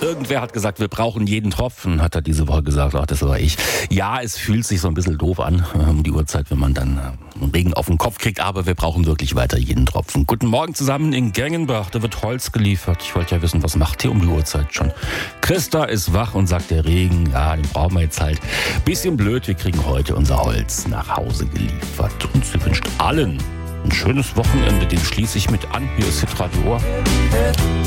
Irgendwer hat gesagt, wir brauchen jeden Tropfen, hat er diese Woche gesagt. Ach, das war ich. Ja, es fühlt sich so ein bisschen doof an, die Uhrzeit, wenn man dann Regen auf den Kopf kriegt. Aber wir brauchen wirklich weiter jeden Tropfen. Guten Morgen zusammen in Gengenbach. Da wird Holz geliefert. Ich wollte ja wissen, was macht ihr um die Uhrzeit schon? Christa ist wach und sagt, der Regen, ja, den brauchen wir jetzt halt. Bisschen blöd, wir kriegen heute unser Holz nach Hause geliefert. Und sie wünscht allen ein schönes Wochenende. Den schließe ich mit an. Hier ist Hitradio Ohr.